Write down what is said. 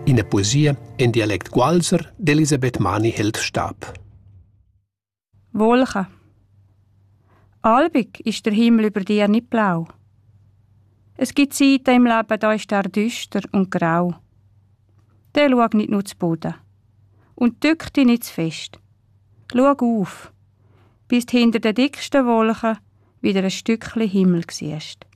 In der Poesie in Dialekt Gualser d'Elisabeth Mani-Heldstab. Wolken. Albig ist der Himmel über dir nicht blau. Es gibt Zeiten im Leben, da ist er düster und grau. Der schau nicht nur zu Boden. Und drück dich nicht zu fest. Schau auf, bis du hinter den dicksten Wolken wieder ein Stückchen Himmel siehst.